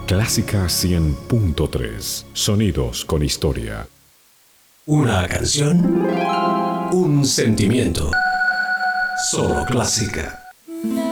Clásica 100.3. Sonidos con historia. Una canción, un sentimiento. Solo clásica.